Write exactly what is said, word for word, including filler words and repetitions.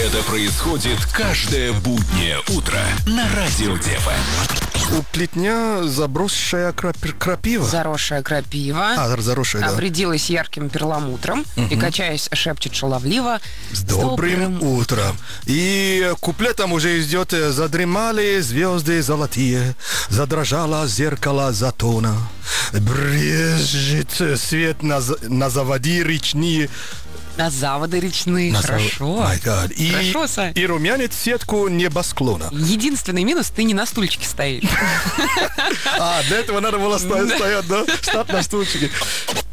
Это происходит каждое буднее утро на Радио ДФМ. У плетня забросшая крап- крапива. Заросшая крапива. А, заросшая, да. Обрядилась ярким перламутром Мгм. и, качаясь, шепчет шаловливо: С добрым утром. И куплетом уже идет: задремали звезды золотые, задрожало зеркало затона, брежет свет на, за- на заводи речные. На заводы речные. На зав- Хорошо. My God. И, Хорошо, Сань. и румянец сетку небосклона. Единственный минус — ты не на стульчике стоишь. А, для этого надо было ста- стоять, да? Стать на стульчике.